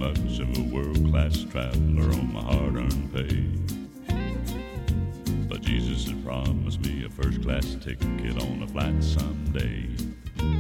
much of a world-class traveler on my hard-earned pay. But Jesus had promised me a first-class ticket on a flight someday.